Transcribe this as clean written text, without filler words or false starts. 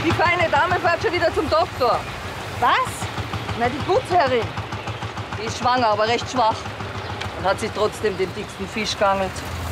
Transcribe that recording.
Die feine Dame fährt schon wieder zum Doktor. Was? Na, die Gutsherrin. Die ist schwanger, aber recht schwach. Und hat sich trotzdem den dicksten Fisch geangelt.